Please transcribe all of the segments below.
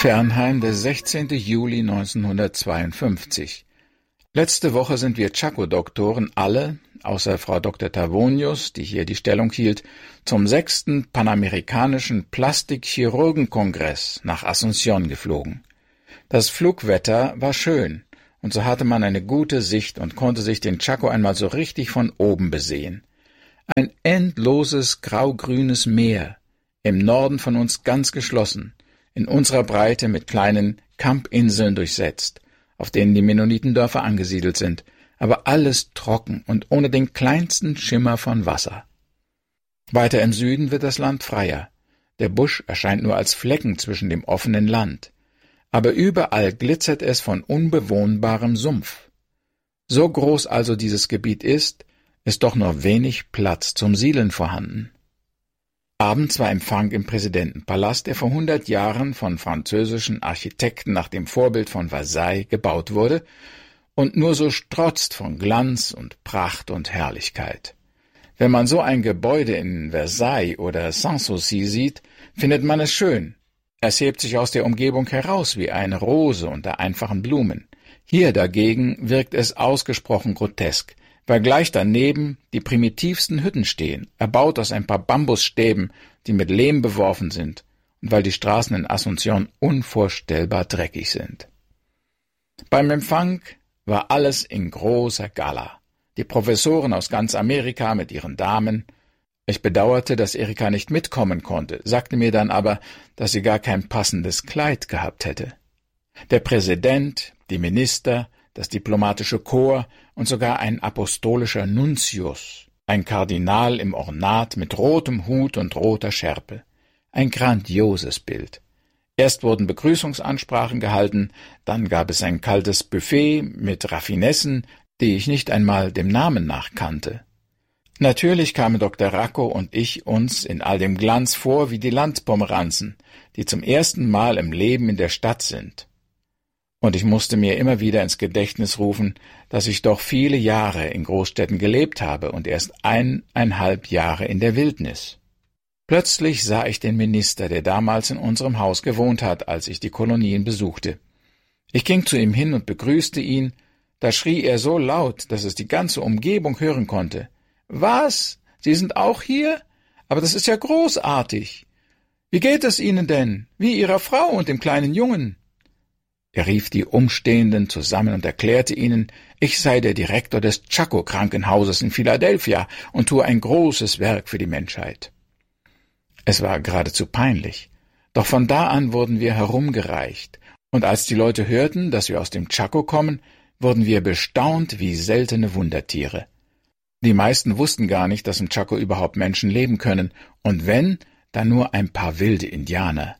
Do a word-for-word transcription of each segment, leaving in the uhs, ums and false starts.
Fernheim, der sechzehnten Juli neunzehnhundertzweiundfünfzig. Letzte Woche sind wir Chaco-Doktoren alle, außer Frau Doktor Tavonius, die hier die Stellung hielt, zum sechsten Panamerikanischen Plastikchirurgenkongress nach Asunción geflogen. Das Flugwetter war schön, und so hatte man eine gute Sicht und konnte sich den Chaco einmal so richtig von oben besehen. Ein endloses grau-grünes Meer, im Norden von uns ganz geschlossen, in unserer Breite mit kleinen Campinseln durchsetzt, auf denen die Mennonitendörfer angesiedelt sind, aber alles trocken und ohne den kleinsten Schimmer von Wasser. Weiter im Süden wird das Land freier. Der Busch erscheint nur als Flecken zwischen dem offenen Land. Aber überall glitzert es von unbewohnbarem Sumpf. So groß also dieses Gebiet ist, ist doch nur wenig Platz zum Siedeln vorhanden. Abends war Empfang im Präsidentenpalast, der vor hundert Jahren von französischen Architekten nach dem Vorbild von Versailles gebaut wurde und nur so strotzt von Glanz und Pracht und Herrlichkeit. Wenn man so ein Gebäude in Versailles oder Sanssouci sieht, findet man es schön. Es hebt sich aus der Umgebung heraus wie eine Rose unter einfachen Blumen. Hier dagegen wirkt es ausgesprochen grotesk, weil gleich daneben die primitivsten Hütten stehen, erbaut aus ein paar Bambusstäben, die mit Lehm beworfen sind, und weil die Straßen in Asunción unvorstellbar dreckig sind. Beim Empfang war alles in großer Gala. Die Professoren aus ganz Amerika mit ihren Damen. Ich bedauerte, dass Erika nicht mitkommen konnte, sagte mir dann aber, dass sie gar kein passendes Kleid gehabt hätte. Der Präsident, die Minister, das diplomatische Korps und sogar ein apostolischer Nuntius, ein Kardinal im Ornat mit rotem Hut und roter Schärpe. Ein grandioses Bild. Erst wurden Begrüßungsansprachen gehalten, dann gab es ein kaltes Buffet mit Raffinessen, die ich nicht einmal dem Namen nach kannte. Natürlich kamen Doktor Racco und ich uns in all dem Glanz vor wie die Landpomeranzen, die zum ersten Mal im Leben in der Stadt sind. Und ich musste mir immer wieder ins Gedächtnis rufen, dass ich doch viele Jahre in Großstädten gelebt habe und erst eineinhalb Jahre in der Wildnis. Plötzlich sah ich den Minister, der damals in unserem Haus gewohnt hat, als ich die Kolonien besuchte. Ich ging zu ihm hin und begrüßte ihn, da schrie er so laut, dass es die ganze Umgebung hören konnte. »Was? Sie sind auch hier? Aber das ist ja großartig! Wie geht es Ihnen denn? Wie Ihrer Frau und dem kleinen Jungen?« Er rief die Umstehenden zusammen und erklärte ihnen, ich sei der Direktor des Chaco-Krankenhauses in Philadelphia und tue ein großes Werk für die Menschheit. Es war geradezu peinlich, doch von da an wurden wir herumgereicht, und als die Leute hörten, dass wir aus dem Chaco kommen, wurden wir bestaunt wie seltene Wundertiere. Die meisten wussten gar nicht, dass im Chaco überhaupt Menschen leben können, und wenn, dann nur ein paar wilde Indianer.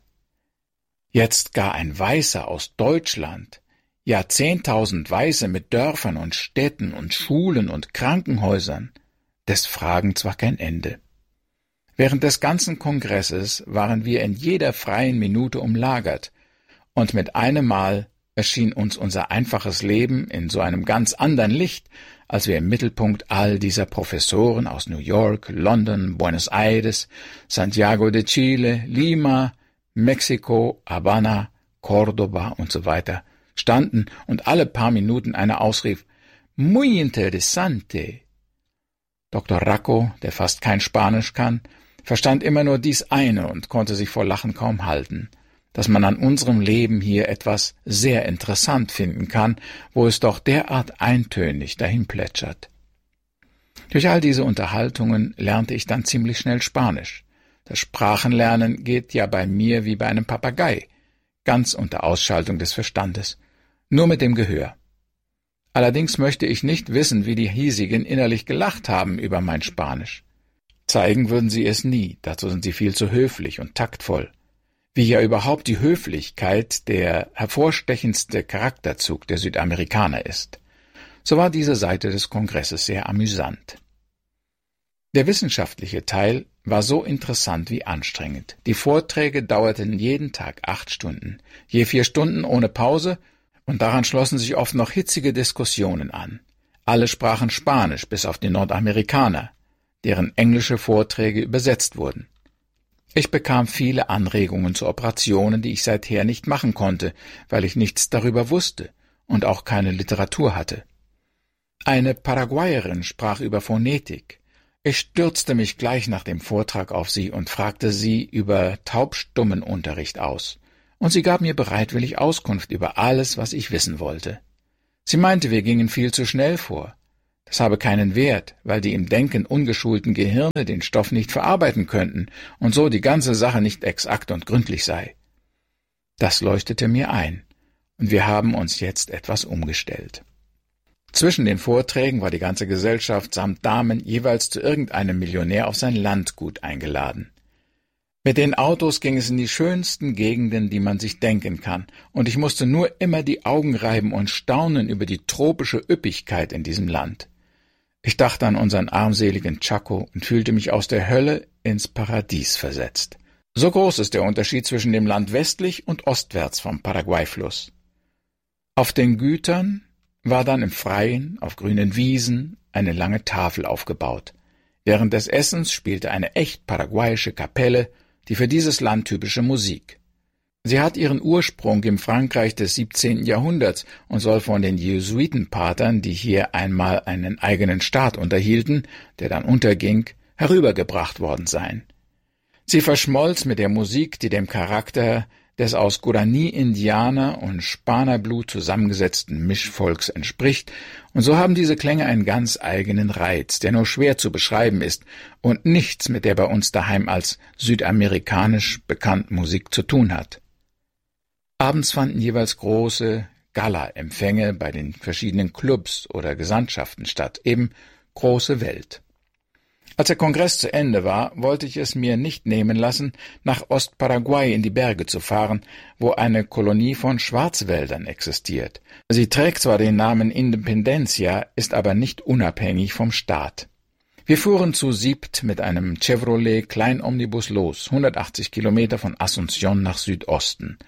Jetzt gar ein Weißer aus Deutschland, ja zehntausend Weiße mit Dörfern und Städten und Schulen und Krankenhäusern, des Fragen zwar kein Ende. Während des ganzen Kongresses waren wir in jeder freien Minute umlagert, und mit einem Mal erschien uns unser einfaches Leben in so einem ganz anderen Licht, als wir im Mittelpunkt all dieser Professoren aus New York, London, Buenos Aires, Santiago de Chile, Lima, Mexiko, Havanna, Cordoba und so weiter standen und alle paar Minuten einer ausrief, »Muy interesante!« Doktor Racco, der fast kein Spanisch kann, verstand immer nur dies eine und konnte sich vor Lachen kaum halten, dass man an unserem Leben hier etwas sehr interessant finden kann, wo es doch derart eintönig dahin plätschert. Durch all diese Unterhaltungen lernte ich dann ziemlich schnell Spanisch. Das Sprachenlernen geht ja bei mir wie bei einem Papagei, ganz unter Ausschaltung des Verstandes, nur mit dem Gehör. Allerdings möchte ich nicht wissen, wie die hiesigen innerlich gelacht haben über mein Spanisch. Zeigen würden sie es nie, dazu sind sie viel zu höflich und taktvoll. Wie ja überhaupt die Höflichkeit der hervorstechendste Charakterzug der Südamerikaner ist. So war diese Seite des Kongresses sehr amüsant. Der wissenschaftliche Teil war so interessant wie anstrengend. Die Vorträge dauerten jeden Tag acht Stunden, je vier Stunden ohne Pause, und daran schlossen sich oft noch hitzige Diskussionen an. Alle sprachen Spanisch, bis auf die Nordamerikaner, deren englische Vorträge übersetzt wurden. Ich bekam viele Anregungen zu Operationen, die ich seither nicht machen konnte, weil ich nichts darüber wusste und auch keine Literatur hatte. Eine Paraguayerin sprach über Phonetik. Ich stürzte mich gleich nach dem Vortrag auf sie und fragte sie über Taubstummenunterricht aus, und sie gab mir bereitwillig Auskunft über alles, was ich wissen wollte. Sie meinte, wir gingen viel zu schnell vor. Das habe keinen Wert, weil die im Denken ungeschulten Gehirne den Stoff nicht verarbeiten könnten und so die ganze Sache nicht exakt und gründlich sei. Das leuchtete mir ein, und wir haben uns jetzt etwas umgestellt. Zwischen den Vorträgen war die ganze Gesellschaft samt Damen jeweils zu irgendeinem Millionär auf sein Landgut eingeladen. Mit den Autos ging es in die schönsten Gegenden, die man sich denken kann, und ich musste nur immer die Augen reiben und staunen über die tropische Üppigkeit in diesem Land. Ich dachte an unseren armseligen Chaco und fühlte mich aus der Hölle ins Paradies versetzt. So groß ist der Unterschied zwischen dem Land westlich und ostwärts vom Paraguay-Fluss. Auf den Gütern war dann im Freien, auf grünen Wiesen, eine lange Tafel aufgebaut. Während des Essens spielte eine echt paraguayische Kapelle die für dieses Land typische Musik. Sie hat ihren Ursprung im Frankreich des siebzehnten Jahrhunderts und soll von den Jesuitenpatern, die hier einmal einen eigenen Staat unterhielten, der dann unterging, herübergebracht worden sein. Sie verschmolz mit der Musik, die dem Charakter des aus Guarani-Indianer und Spanerblut zusammengesetzten Mischvolks entspricht, und so haben diese Klänge einen ganz eigenen Reiz, der nur schwer zu beschreiben ist und nichts mit der bei uns daheim als südamerikanisch bekannten Musik zu tun hat. Abends fanden jeweils große Gala-Empfänge bei den verschiedenen Clubs oder Gesandtschaften statt, eben große Welt. Als der Kongress zu Ende war, wollte ich es mir nicht nehmen lassen, nach Ostparaguay in die Berge zu fahren, wo eine Kolonie von Schwarzwäldern existiert. Sie trägt zwar den Namen Independencia, ist aber nicht unabhängig vom Staat. Wir fuhren zu siebt mit einem Chevrolet Kleinomnibus los, hundertachtzig Kilometer von Asunción nach Südosten.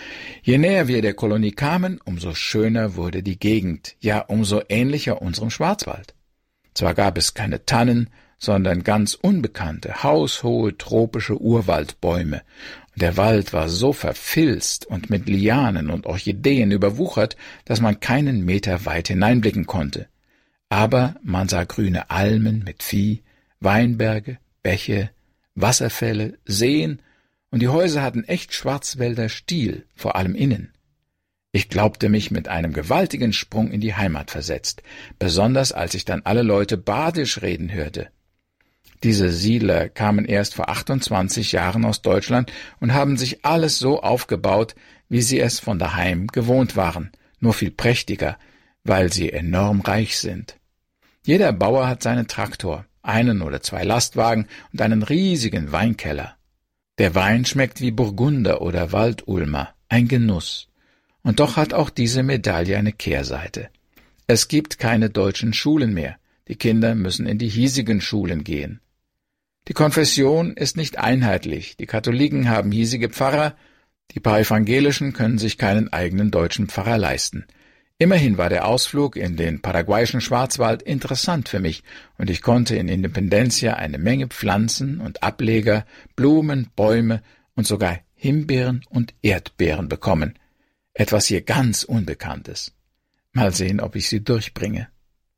Je näher wir der Kolonie kamen, umso schöner wurde die Gegend, ja umso ähnlicher unserem Schwarzwald. Zwar gab es keine Tannen, sondern ganz unbekannte, haushohe tropische Urwaldbäume, und der Wald war so verfilzt und mit Lianen und Orchideen überwuchert, dass man keinen Meter weit hineinblicken konnte. Aber man sah grüne Almen mit Vieh, Weinberge, Bäche, Wasserfälle, Seen, und die Häuser hatten echt Schwarzwälder Stil, vor allem innen. Ich glaubte mich mit einem gewaltigen Sprung in die Heimat versetzt, besonders als ich dann alle Leute Badisch reden hörte. Diese Siedler kamen erst vor achtundzwanzig Jahren aus Deutschland und haben sich alles so aufgebaut, wie sie es von daheim gewohnt waren, nur viel prächtiger, weil sie enorm reich sind. Jeder Bauer hat seinen Traktor, einen oder zwei Lastwagen und einen riesigen Weinkeller. Der Wein schmeckt wie Burgunder oder Waldulmer, ein Genuss. Und doch hat auch diese Medaille eine Kehrseite. Es gibt keine deutschen Schulen mehr, die Kinder müssen in die hiesigen Schulen gehen. Die Konfession ist nicht einheitlich, die Katholiken haben hiesige Pfarrer, die paar Evangelischen können sich keinen eigenen deutschen Pfarrer leisten. Immerhin war der Ausflug in den paraguayischen Schwarzwald interessant für mich, und ich konnte in Independencia eine Menge Pflanzen und Ableger, Blumen, Bäume und sogar Himbeeren und Erdbeeren bekommen. Etwas hier ganz Unbekanntes. Mal sehen, ob ich sie durchbringe.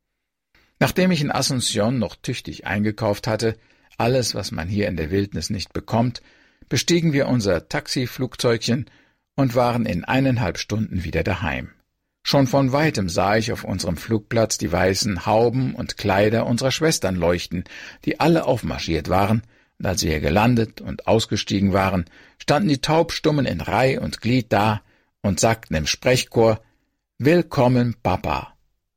Nachdem ich in Asunción noch tüchtig eingekauft hatte, alles, was man hier in der Wildnis nicht bekommt, bestiegen wir unser Taxiflugzeugchen und waren in eineinhalb Stunden wieder daheim. Schon von weitem sah ich auf unserem Flugplatz die weißen Hauben und Kleider unserer Schwestern leuchten, die alle aufmarschiert waren, und als wir gelandet und ausgestiegen waren, standen die Taubstummen in Reih und Glied da und sagten im Sprechchor: »Willkommen, Papa!«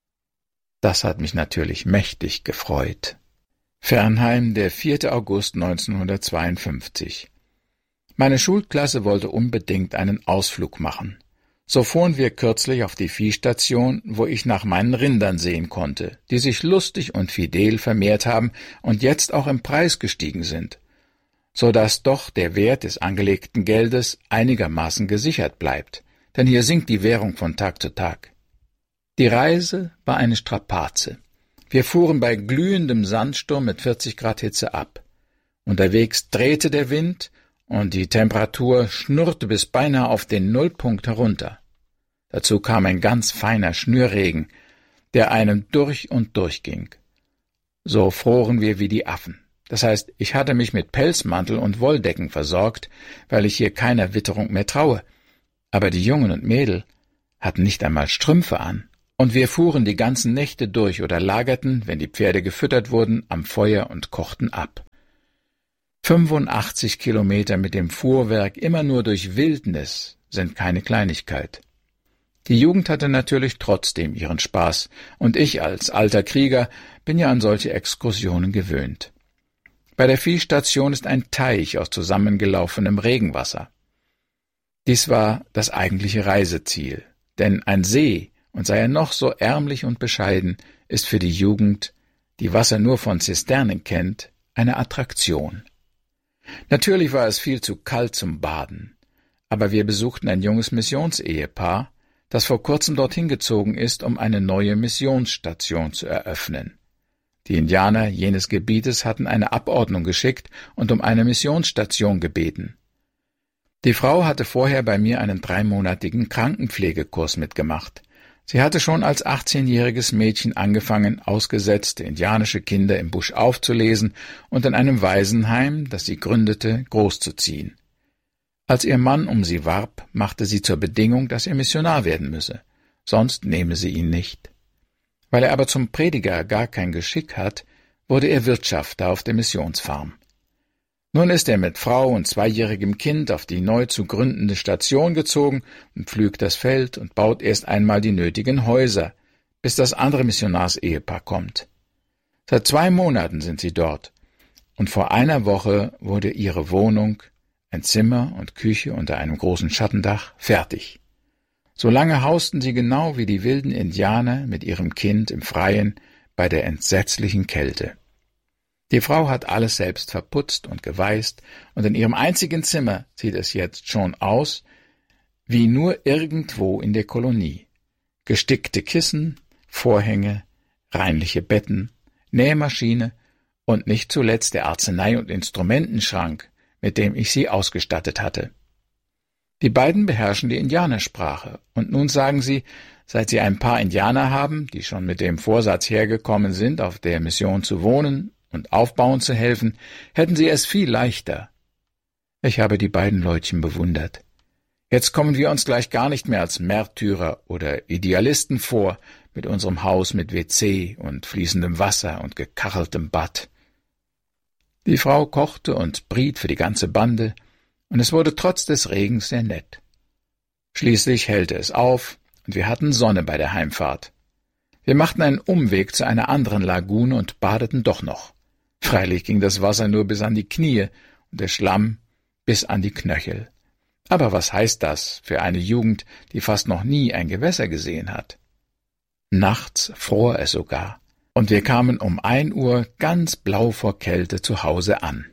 Das hat mich natürlich mächtig gefreut. Fernheim, der vierte August neunzehnhundertzweiundfünfzig. Meine Schulklasse wollte unbedingt einen Ausflug machen. So fuhren wir kürzlich auf die Viehstation, wo ich nach meinen Rindern sehen konnte, die sich lustig und fidel vermehrt haben und jetzt auch im Preis gestiegen sind, so dass doch der Wert des angelegten Geldes einigermaßen gesichert bleibt, denn hier sinkt die Währung von Tag zu Tag. Die Reise war eine Strapaze. Wir fuhren bei glühendem Sandsturm mit vierzig Grad Hitze ab. Unterwegs drehte der Wind und die Temperatur schnurrte bis beinahe auf den Nullpunkt herunter. Dazu kam ein ganz feiner Schnürregen, der einem durch und durch ging. So froren wir wie die Affen. Das heißt, ich hatte mich mit Pelzmantel und Wolldecken versorgt, weil ich hier keiner Witterung mehr traue. Aber die Jungen und Mädel hatten nicht einmal Strümpfe an. Und wir fuhren die ganzen Nächte durch oder lagerten, wenn die Pferde gefüttert wurden, am Feuer und kochten ab. fünfundachtzig Kilometer mit dem Fuhrwerk immer nur durch Wildnis sind keine Kleinigkeit. Die Jugend hatte natürlich trotzdem ihren Spaß, und ich als alter Krieger bin ja an solche Exkursionen gewöhnt. Bei der Viehstation ist ein Teich aus zusammengelaufenem Regenwasser. Dies war das eigentliche Reiseziel, denn ein See, und sei er noch so ärmlich und bescheiden, ist für die Jugend, die Wasser nur von Zisternen kennt, eine Attraktion. Natürlich war es viel zu kalt zum Baden, aber wir besuchten ein junges Missionsehepaar, das vor kurzem dorthin gezogen ist, um eine neue Missionsstation zu eröffnen. Die Indianer jenes Gebietes hatten eine Abordnung geschickt und um eine Missionsstation gebeten. Die Frau hatte vorher bei mir einen dreimonatigen Krankenpflegekurs mitgemacht. Sie hatte schon als achtzehnjähriges Mädchen angefangen, ausgesetzte indianische Kinder im Busch aufzulesen und in einem Waisenheim, das sie gründete, großzuziehen. Als ihr Mann um sie warb, machte sie zur Bedingung, dass er Missionar werden müsse, sonst nehme sie ihn nicht. Weil er aber zum Prediger gar kein Geschick hat, wurde er Wirtschafter auf der Missionsfarm. Nun ist er mit Frau und zweijährigem Kind auf die neu zu gründende Station gezogen und pflügt das Feld und baut erst einmal die nötigen Häuser, bis das andere Missionarsehepaar kommt. Seit zwei Monaten sind sie dort, und vor einer Woche wurde ihre Wohnung, ein Zimmer und Küche unter einem großen Schattendach, fertig. So lange hausten sie genau wie die wilden Indianer mit ihrem Kind im Freien bei der entsetzlichen Kälte. Die Frau hat alles selbst verputzt und geweißt, und in ihrem einzigen Zimmer sieht es jetzt schon aus wie nur irgendwo in der Kolonie. Gestickte Kissen, Vorhänge, reinliche Betten, Nähmaschine und nicht zuletzt der Arznei- und Instrumentenschrank, mit dem ich sie ausgestattet hatte. Die beiden beherrschen die Indianersprache, und nun sagen sie, seit sie ein paar Indianer haben, die schon mit dem Vorsatz hergekommen sind, auf der Mission zu wohnen und aufbauen zu helfen, hätten sie es viel leichter. Ich habe die beiden Leutchen bewundert. Jetzt kommen wir uns gleich gar nicht mehr als Märtyrer oder Idealisten vor, mit unserem Haus mit W C und fließendem Wasser und gekacheltem Bad. Die Frau kochte und briet für die ganze Bande, und es wurde trotz des Regens sehr nett. Schließlich hellte es auf, und wir hatten Sonne bei der Heimfahrt. Wir machten einen Umweg zu einer anderen Lagune und badeten doch noch. Freilich ging das Wasser nur bis an die Knie und der Schlamm bis an die Knöchel. Aber was heißt das für eine Jugend, die fast noch nie ein Gewässer gesehen hat? Nachts fror es sogar, und wir kamen um ein Uhr ganz blau vor Kälte zu Hause an.